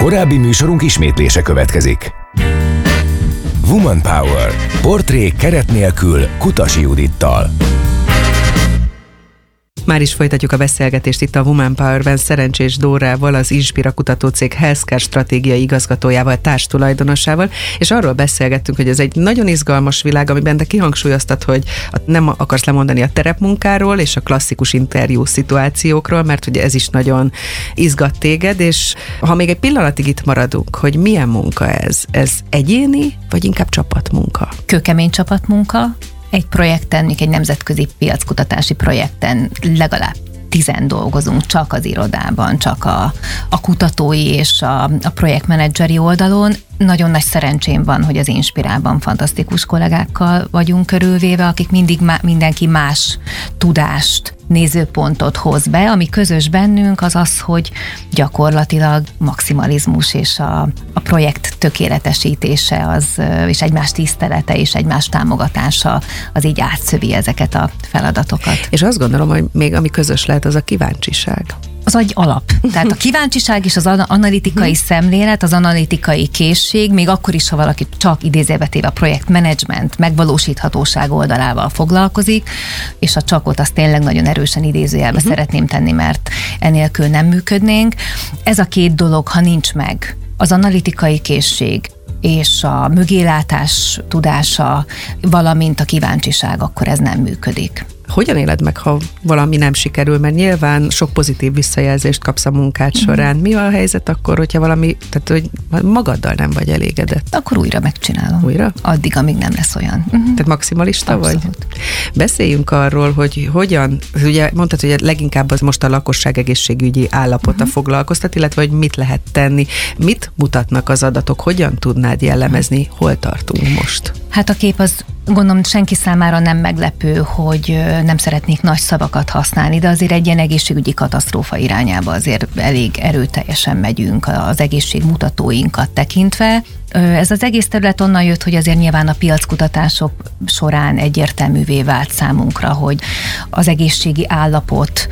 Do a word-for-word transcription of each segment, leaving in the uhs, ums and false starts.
Korábbi műsorunk ismétlése következik. Woman Power. Portrék keret nélkül Kutasi Judittal. Már is folytatjuk a beszélgetést itt a Woman Power-ben Szerencsés Dórával, az Inspira kutatócég Healthcare stratégiai igazgatójával, társtulajdonosával, és arról beszélgettünk, hogy ez egy nagyon izgalmas világ, amiben te kihangsúlyoztad, hogy nem akarsz lemondani a terepmunkáról és a klasszikus interjú szituációkról, mert ugye ez is nagyon izgat téged, és ha még egy pillanatig itt maradunk, hogy milyen munka ez? Ez egyéni, vagy inkább csapatmunka? Kőkemény csapatmunka. Egy projekten, egy nemzetközi piackutatási projekten legalább tizen dolgozunk csak az irodában, csak a, a kutatói és a, a projektmenedzseri oldalon. Nagyon nagy szerencsém van, hogy az Inspirában fantasztikus kollégákkal vagyunk körülvéve, akik mindig má, mindenki más tudást, nézőpontot hoz be. Ami közös bennünk az az, hogy gyakorlatilag maximalizmus és a, a projekt tökéletesítése az, és egymás tisztelete és egymás támogatása az így átszövi ezeket a feladatokat. És azt gondolom, hogy még ami közös lehet, az a kíváncsiság. Az egy alap. Tehát a kíváncsiság és az analitikai szemlélet, az analitikai készség, még akkor is, ha valaki csak idézőjelbe téve a projektmenedzsment, megvalósíthatóság oldalával foglalkozik, és a csakot azt tényleg nagyon erősen idézőjelbe uh-huh. szeretném tenni, mert enélkül nem működnénk. Ez a két dolog, ha nincs meg, az analitikai készség és a mögélátás tudása, valamint a kíváncsiság, akkor ez nem működik. Hogyan éled meg, ha valami nem sikerül? Mert nyilván sok pozitív visszajelzést kapsz a munkád során. Mi a helyzet akkor, hogyha valami, tehát hogy magaddal nem vagy elégedett? Akkor újra megcsinálom. Újra? Addig, amíg nem lesz olyan. Uh-huh. Tehát maximalista Abszolút. vagy? Beszéljünk arról, hogy hogyan, ugye mondtad, hogy leginkább az most a lakosság egészségügyi állapota uh-huh. foglalkoztat, illetve hogy mit lehet tenni. Mit mutatnak az adatok? Hogyan tudnád jellemezni? Uh-huh. Hol tartunk most? Hát a kép az, gondolom, senki számára nem meglepő, hogy nem szeretnék nagy szavakat használni, de azért egy ilyen egészségügyi katasztrófa irányába azért elég erőteljesen megyünk az egészségmutatóinkat tekintve. Ez az egész terület onnan jött, hogy azért nyilván a piackutatások során egyértelművé vált számunkra, hogy az egészségi állapot,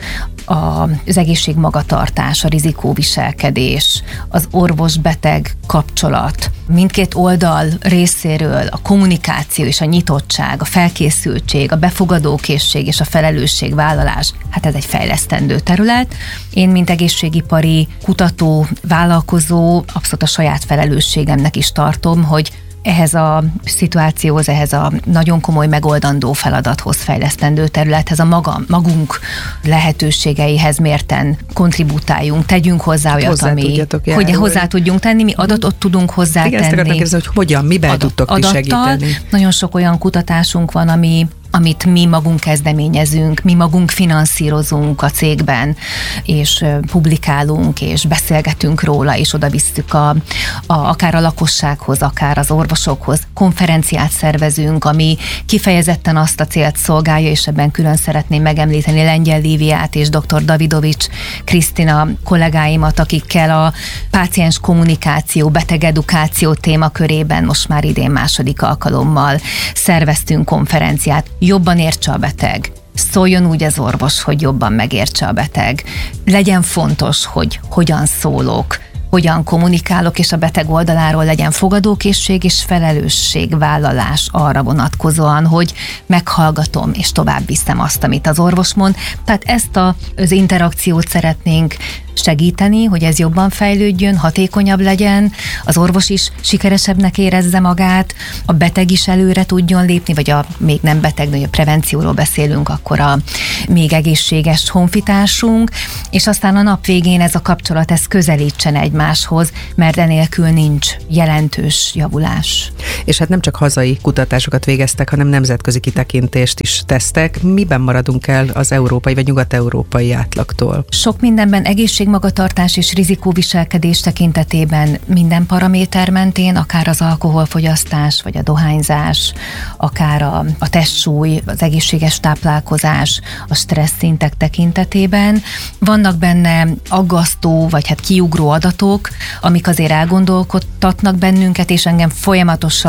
az egészségmagatartás, a rizikóviselkedés, az orvos-beteg kapcsolat, mindkét oldal részéről a kommunikáció és a nyitottság, a felkészültség, a befogadókészség és a felelősségvállalás, hát ez egy fejlesztendő terület. Én, mint egészségipari kutató, vállalkozó, abszolút a saját felelősségemnek is tartom, hogy ehhez a szituációhoz, ehhez a nagyon komoly megoldandó feladathoz, fejlesztendő területhez, a maga, magunk lehetőségeihez mérten kontributáljunk, tegyünk hozzá olyat, hozzá ami, hogy hozzá tudjunk tenni, mi adatot tudunk hozzátenni. Igen, ezt akartam kérdezni, hogy hogyan, miben Adat, tudtok ti segíteni? Nagyon sok olyan kutatásunk van, ami amit mi magunk kezdeményezünk, mi magunk finanszírozunk a cégben, és publikálunk, és beszélgetünk róla, és oda visszük a, a, akár a lakossághoz, akár az orvosokhoz. Konferenciát szervezünk, ami kifejezetten azt a célt szolgálja, és ebben külön szeretném megemlíteni Lengyel Líviát és dr. Davidovics Krisztina kollégáimat, akikkel a páciens kommunikáció, betegedukáció témakörében most már idén második alkalommal szerveztünk konferenciát. Jobban értse a beteg, szóljon úgy az orvos, hogy jobban megértse a beteg. Legyen fontos, hogy hogyan szólok, hogyan kommunikálok, és a beteg oldaláról legyen fogadókészség és felelősségvállalás arra vonatkozóan, hogy meghallgatom és tovább viszem azt, amit az orvos mond. Tehát ezt a, az interakciót szeretnénk segíteni, hogy ez jobban fejlődjön, hatékonyabb legyen, az orvos is sikeresebbnek érezze magát, a beteg is előre tudjon lépni, vagy a még nem beteg, de a prevencióról beszélünk, akkor a még egészséges honfitársunk, és aztán a nap végén ez a kapcsolat, ez közelítsen egymáshoz, mert enélkül nincs jelentős javulás. És hát nem csak hazai kutatásokat végeztek, hanem nemzetközi kitekintést is tesztek. Miben maradunk el az európai vagy nyugat-európai átlagtól? Sok mindenben egészségmagatartás és rizikóviselkedés tekintetében minden paraméter mentén, akár az alkoholfogyasztás, vagy a dohányzás, akár a, a testsúly, az egészséges táplálkozás, a stressz szintek tekintetében. Vannak benne aggasztó, vagy hát kiugró adatok, amik azért elgondolkodtatnak bennünket, és engem folyamatosan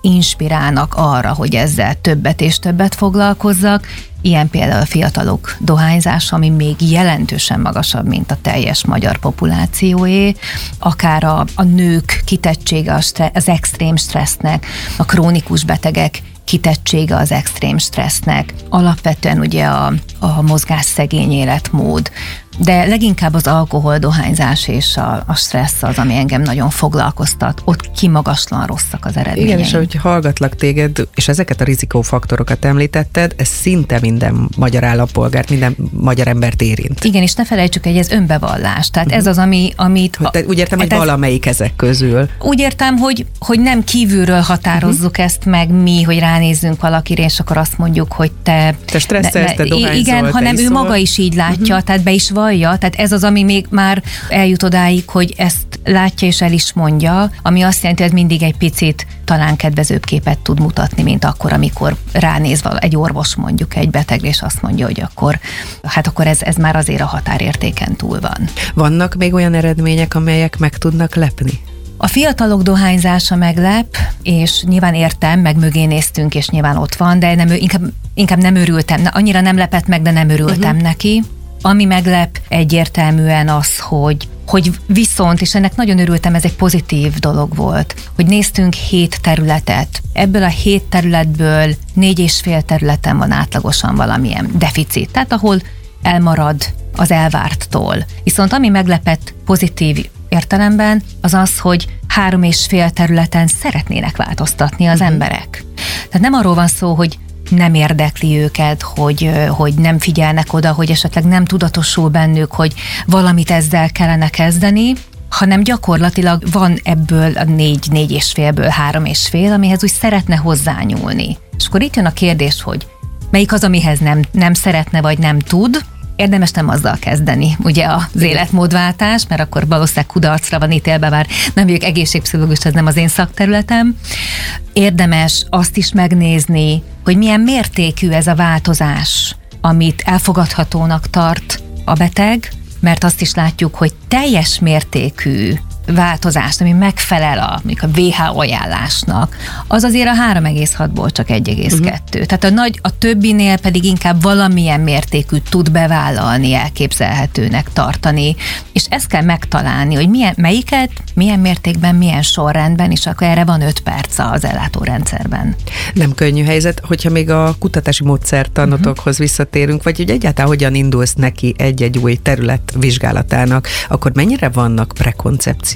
inspirálnak arra, hogy ezzel többet és többet foglalkozzak, ilyen például a fiatalok dohányzása, ami még jelentősen magasabb, mint a teljes magyar populációé, akár a, a nők kitettsége az extrém stressznek, a krónikus betegek kitettsége az extrém stressznek, alapvetően ugye a, a mozgásszegény életmód, de leginkább az alkohol, dohányzás és a, a stressz az, ami engem nagyon foglalkoztat. Ott kimagaslan rosszak az eredményeim. Igen, és ahogy hallgatlak téged, és ezeket a rizikófaktorokat említetted, ez szinte minden magyar állampolgárt, minden magyar embert érint. Igen, és ne felejtsük, hogy ez önbevallás. Tehát uh-huh. ez az, ami, amit... Te úgy értem, hogy ez, valamelyik ezek közül. Úgy értem, hogy, hogy nem kívülről határozzuk uh-huh. ezt meg mi, hogy ránézzünk valakire, és akkor azt mondjuk, hogy te... Te stresszelsz, te dohányzol, igen, te hanem iszol. Ő maga is így látja, uh-huh. tehát be is vallja, tehát ez az, ami még már eljut odáig, hogy ezt látja és el is mondja, ami azt jelenti, hogy ez mindig egy picit talán kedvezőbb képet tud mutatni, mint akkor, amikor ránéz egy orvos mondjuk egy betegre, és azt mondja, hogy akkor, hát akkor ez, ez már azért a határértéken túl van. Vannak még olyan eredmények, amelyek meg tudnak lepni? A fiatalok dohányzása meglep, és nyilván értem, meg mögé néztünk, és nyilván ott van, de nem, inkább, inkább nem örültem, annyira nem lepett meg, de nem örültem uh-huh. neki. Ami meglep egyértelműen az, hogy, hogy viszont, és ennek nagyon örültem, ez egy pozitív dolog volt, hogy néztünk hét területet. Ebből a hét területből négy és fél területen van átlagosan valamilyen deficit, tehát ahol elmarad az elvárttól. Viszont ami meglepett pozitív értelemben, az az, hogy három és fél területen szeretnének változtatni az uh-huh. emberek. Tehát nem arról van szó, hogy nem érdekli őket, hogy, hogy nem figyelnek oda, hogy esetleg nem tudatosul bennük, hogy valamit ezzel kellene kezdeni, hanem gyakorlatilag van ebből a négy, négy és félből három és fél, amihez úgy szeretne hozzányúlni. És akkor itt jön a kérdés, hogy melyik az, amihez nem, nem szeretne vagy nem tud. Érdemes nem azzal kezdeni, ugye az életmódváltás, mert akkor valószínűleg kudarcra van ítélve, bár nem vagyok egészségpszichológus, ez nem az én szakterületem. Érdemes azt is megnézni, hogy milyen mértékű ez a változás, amit elfogadhatónak tart a beteg, mert azt is látjuk, hogy teljes mértékű változást, ami megfelel a, a vé há o ajánlásnak, az azért a három egész hatból csak egy egész kettő. Uh-huh. Tehát a, nagy, a többinél pedig inkább valamilyen mértékű tud bevállalni, elképzelhetőnek tartani, és ezt kell megtalálni, hogy milyen, melyiket, milyen mértékben, milyen sorrendben, és akkor erre van öt perc az ellátórendszerben. Nem könnyű helyzet, hogyha még a kutatási módszertanotokhoz uh-huh. visszatérünk, vagy hogy egyáltalán hogyan indulsz neki egy-egy új terület vizsgálatának, akkor mennyire vannak prekoncepcióid?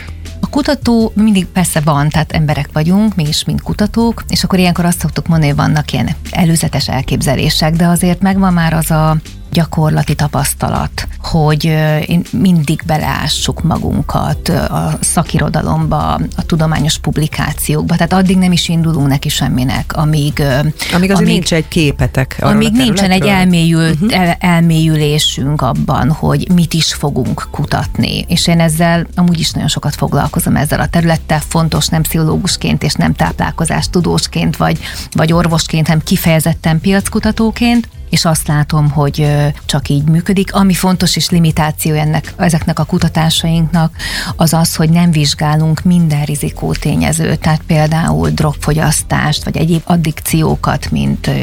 A kutató mindig persze van, tehát emberek vagyunk, mi is, mint kutatók, és akkor ilyenkor azt szoktuk mondani, hogy vannak ilyen előzetes elképzelések, de azért megvan már az a gyakorlati tapasztalat, hogy én mindig beleássuk magunkat a szakirodalomba, a tudományos publikációkba, tehát addig nem is indulunk neki semminek, amíg... Amíg azért amíg, nincs egy képetek arra amíg nincsen egy elmélyült, uh-huh. el, elmélyülésünk abban, hogy mit is fogunk kutatni. És én ezzel amúgy is nagyon sokat foglalkozom ezzel a területtel, fontos nem pszichológusként és nem táplálkozás tudósként, vagy, vagy orvosként, hanem kifejezetten piackutatóként, és azt látom, hogy csak így működik. Ami fontos és limitáció ennek, ezeknek a kutatásainknak, az az, hogy nem vizsgálunk minden rizikótényezőt, tehát például drogfogyasztást, vagy egyéb addikciókat, mint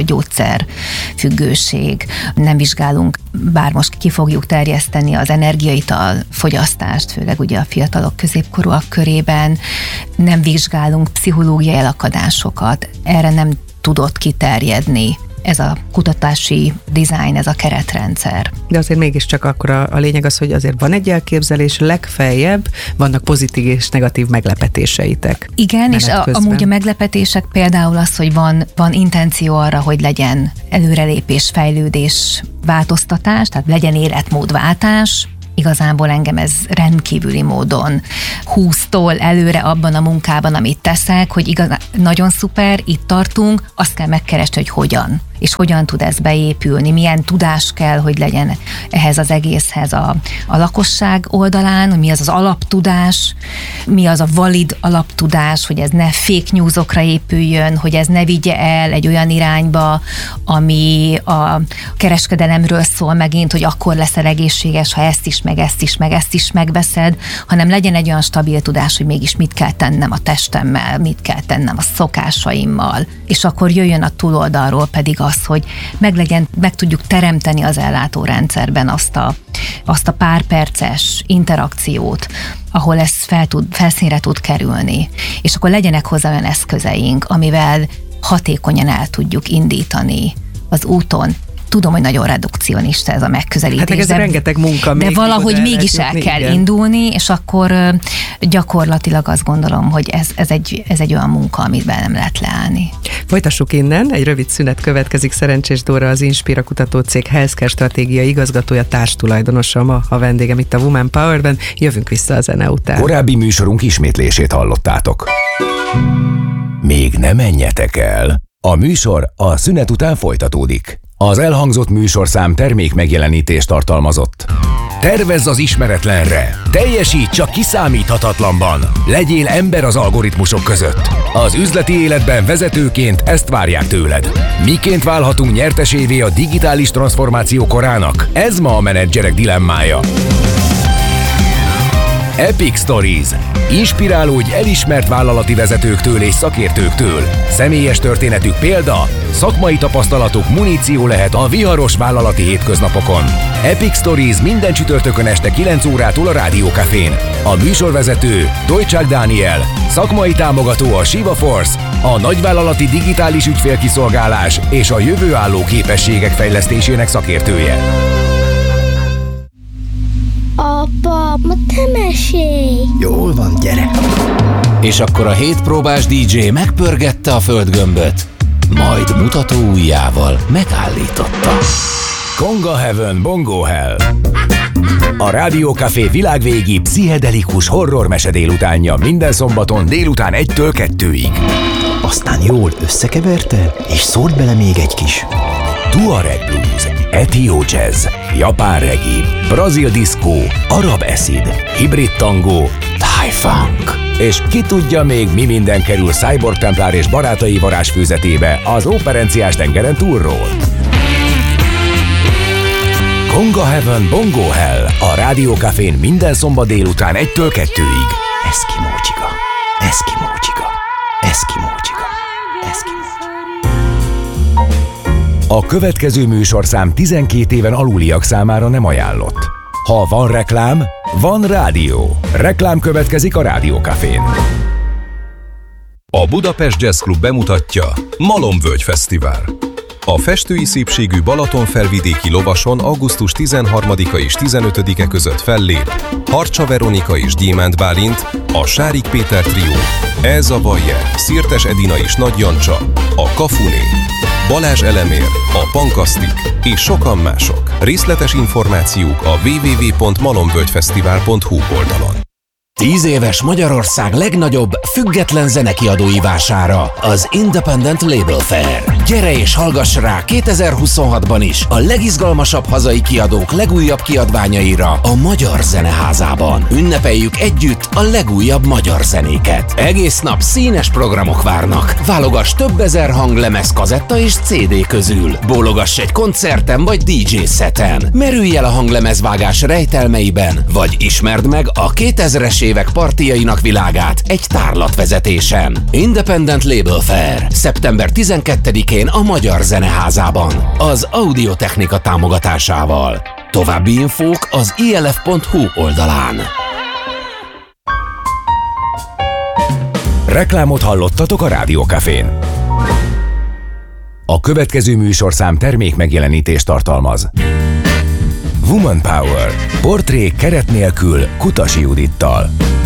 gyógyszerfüggőség. Nem vizsgálunk, bár most ki fogjuk terjeszteni az energiaital fogyasztást, főleg ugye a fiatalok, középkorúak körében. Nem vizsgálunk pszichológiai elakadásokat, erre nem tudott kiterjedni ez a kutatási design, ez a keretrendszer. De azért mégiscsak akkor a, a lényeg az, hogy azért van egy elképzelés, legfeljebb vannak pozitív és negatív meglepetéseitek. Igen, és a, amúgy a meglepetések például az, hogy van, van intenció arra, hogy legyen előrelépés, fejlődés, változtatás, tehát legyen életmódváltás. Igazából engem ez rendkívüli módon húztól előre abban a munkában, amit teszek, hogy igazán nagyon szuper, itt tartunk, azt kell megkeresni, hogy hogyan. és hogyan tud ez beépülni, milyen tudás kell, hogy legyen ehhez az egészhez a, a lakosság oldalán, mi az az alaptudás, mi az a valid alaptudás, hogy ez ne fake newsokra épüljön, hogy ez ne vigye el egy olyan irányba, ami a kereskedelemről szól megint, hogy akkor leszel egészséges, ha ezt is, meg ezt is, meg ezt is megveszed, hanem legyen egy olyan stabil tudás, hogy mégis mit kell tennem a testemmel, mit kell tennem a szokásaimmal, és akkor jöjjön a túloldalról pedig az, hogy meg, legyen, meg tudjuk teremteni az ellátórendszerben azt a, azt a pár perces interakciót, ahol ez fel tud, felszínre tud kerülni. És akkor legyenek hozzá olyan eszközeink, amivel hatékonyan el tudjuk indítani az úton. Tudom, hogy nagyon redukcionista ez a megközelítés. Hát meg ez de, rengeteg munka. De valahogy mégis el jutni, kell igen. indulni, és akkor gyakorlatilag azt gondolom, hogy ez, ez, egy, ez egy olyan munka, amiben nem lehet leállni. Folytassuk innen, egy rövid szünet következik. Szerencsés Dóra, az Inspira kutatócég Healthcare stratégiai igazgatója, társtulajdonosa ma a vendégem itt a Woman Powerben. Jövünk vissza a zene után. Korábbi műsorunk ismétlését hallottátok. Még ne menjetek el. A műsor a szünet után folytatódik. Az elhangzott műsorszám termék megjelenítést tartalmazott. Tervezz az ismeretlenre, teljesíts a kiszámíthatatlanban, legyél ember az algoritmusok között. Az üzleti életben vezetőként ezt várják tőled. Miként válhatunk nyertesévé a digitális transformáció korának? Ez ma a menedzserek dilemmája. Epic Stories. Inspirálódj elismert vállalati vezetőktől és szakértőktől. Személyes történetük példa, szakmai tapasztalatuk muníció lehet a viharos vállalati hétköznapokon. Epic Stories minden csütörtökön este kilenc órától a Rádió Cafén. A műsorvezető Dojcsák Dániel, szakmai támogató a Shiva Force, a nagyvállalati digitális ügyfélkiszolgálás és a jövőálló képességek fejlesztésének szakértője. Apa, ma te mesélj! Jól van, gyere! És akkor a hétpróbás dé dzsé megpörgette a földgömböt, majd mutató ujjával megállította. Conga Heaven, Bongo Hell. A Rádió Café világvégi pszichedelikus horror mese délutánja minden szombaton délután egytől kettőig. Aztán jól összekeverte, és szólt bele még egy kis Tuareg Blues, Etió Jazz, Japán Reggae, Brazil Disco, Arab Acid, Hibrid Tango, Thai Funk. És ki tudja még, mi minden kerül Cyborg Templár és barátai varázsfőzetébe az operenciás tengeren túlról. Conga Heaven, Bongo Hell a Rádió Cafén minden szombat délután egytől kettőig. Eszkimó csiga, eszkimó csiga, eszkimó csiga, eszkimó csiga. A következő műsorszám tizenkét éven aluliak számára nem ajánlott. Ha van reklám, van rádió. Reklám következik a Rádió Cafén. A Budapest Jazz Club bemutatja Malomvölgy Fesztivál. A festői szépségű Balatonfelvidéki lovason augusztus tizenharmadika és tizenötödike között fellép Harcsa Veronika és Gyémánt Bálint, a Sárik Péter trió, Elza Bajer, Szirtes Edina és Nagy Jancsa, a Kafuné, Balázs Elemér, a Pankasztik és sokan mások. Részletes információk a double-u double-u double-u pont malomvölgyfesztivál pont hu oldalon. Tíz éves Magyarország legnagyobb független zenekiadói vására, az Independent Label Fair. Gyere és hallgass rá kétezer-huszonhatban is a legizgalmasabb hazai kiadók legújabb kiadványaira a Magyar Zeneházában. Ünnepeljük együtt a legújabb magyar zenéket. Egész nap színes programok várnak. Válogass több ezer hanglemez, kazetta és cé dé közül. Bólogass egy koncerten vagy dé dzsé szeten. Merülj el a hanglemezvágás rejtelmeiben, vagy ismerd meg a kétezres évek partijainak világát egy tárlatvezetésen. Independent Label Fair. szeptember tizenkettedikén a Magyar Zeneházában. Az Audiotechnika támogatásával. További infók az i el ef pont hu oldalán. Reklámot hallottatok a Rádió Cafén. A következő műsorszám termék megjelenítést tartalmaz. Woman Power. Portré keret nélkül Kutasi Judittal.